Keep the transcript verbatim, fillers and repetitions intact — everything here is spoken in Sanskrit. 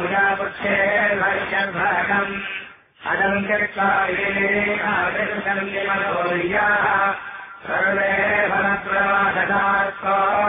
पूजापुच्छे भविष्यद्भागम् अजम् त्यक्ताये आदर्शन्ति मनोर्याः सर्वे फलप्रवादकात्वा